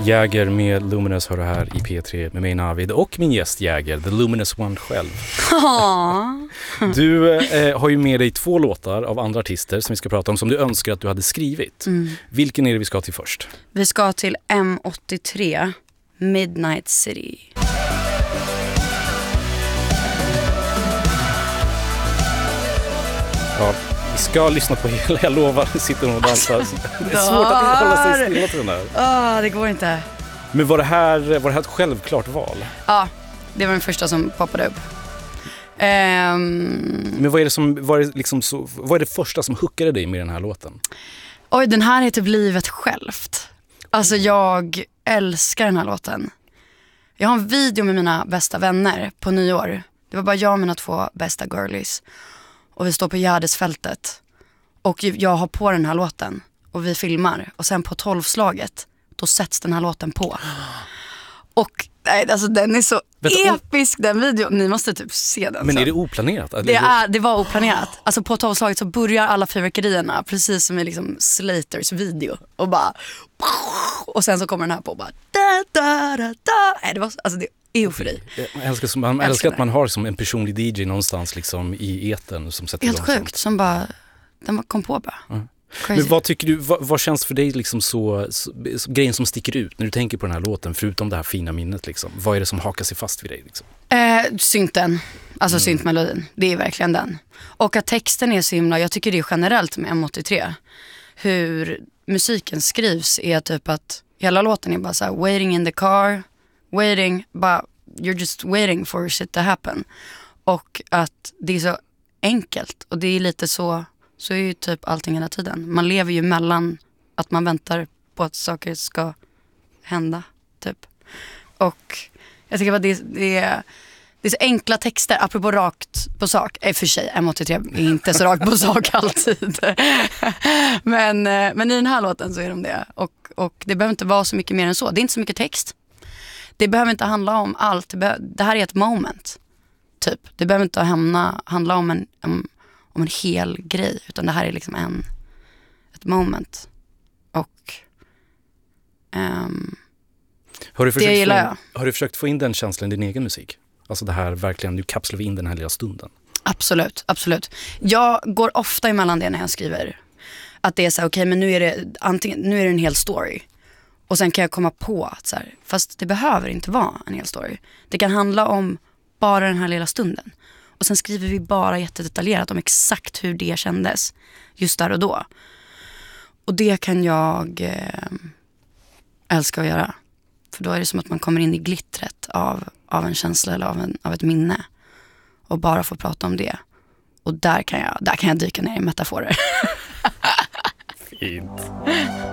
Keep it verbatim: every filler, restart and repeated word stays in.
Jäger med Luminous hör du här i P tre med mig Navid och min gäst Jäger, The Luminous One själv. Du eh, har ju med dig två låtar av andra artister som vi ska prata om som du önskar att du hade skrivit. Mm. Vilken är det vi ska till först? Vi ska till M åttiotre, Midnight City. Ja, vi ska lyssna på hela, jag lovar, sitter och dansar. Alltså, det är svårt att hålla sig stilla till den där. Ja, oh, det går inte. Men var det, här, var det här ett självklart val? Ja, det var den första som poppade upp. Um... Men vad är, det som, vad, är det liksom så, vad är det första som hookade dig med den här låten? Oj, den här heter Livet självt. Alltså jag älskar den här låten. Jag har en video med mina bästa vänner på nyår. Det var bara jag och mina två bästa girlies. Och vi står på Gärdesfältet. Och jag har på den här låten. Och vi filmar. Och sen på tolvslaget, då sätts den här låten på. Och nej, alltså den är så Vänta, episk den videon. Ni måste typ se den. Men så. Är det oplanerat? Det, är, det var oplanerat. Alltså på tolvslaget så börjar alla fyrverkerierna precis som i liksom Slaters video. Och bara... Och sen så kommer den här på och bara... Da, da, da, da. Nej, det var, alltså det är eufori. Man älskar, som, man älskar, älskar att man har som en personlig D J någonstans liksom i eten som sätter helt igång. Helt sjukt, som bara... Den kom på bara. Mm. Men vad tycker du, vad, vad känns för dig liksom så, så, så grejen som sticker ut när du tänker på den här låten, förutom det här fina minnet liksom? Vad är det som hakar sig fast vid dig liksom? Eh, synten, alltså mm. syntmelodin, det är verkligen den. Och att texten är så himla, jag tycker det är generellt med M åttiotre, hur musiken skrivs är typ att hela låten är bara så här, waiting in the car, waiting, bara you're just waiting for shit to happen. Och att det är så enkelt och det är lite så. Så är ju typ allting hela tiden. Man lever ju mellan att man väntar på att saker ska hända, typ. Och jag tycker att det, det, är, det är så enkla texter, apropå rakt på sak. Eh, för sig, M åttiotre är inte så rakt på sak alltid. men, men i den här låten så är de det. Och, och det behöver inte vara så mycket mer än så. Det är inte så mycket text. Det behöver inte handla om allt. Det, be- det här är ett moment, typ. Det behöver inte hamna, handla om en... en om en hel grej, utan det här är liksom en ett moment. Och um, har du det gillar jag. In, har du försökt få in den känslan i din egen musik? Alltså det här verkligen, du kapslar vi in den här lilla stunden. Absolut, absolut. Jag går ofta emellan det när jag skriver. Att det är så här, okej, okay, men nu är det antingen, nu är det en hel story. Och sen kan jag komma på att så här, fast det behöver inte vara en hel story. Det kan handla om bara den här lilla stunden. Och sen skriver vi bara jättedetaljerat om exakt hur det kändes just där och då. Och det kan jag eh, älska att göra. För då är det som att man kommer in i glittret av, av en känsla eller av, en, av ett minne. Och bara får prata om det. Och där kan jag, där kan jag dyka ner i metaforer. Fint.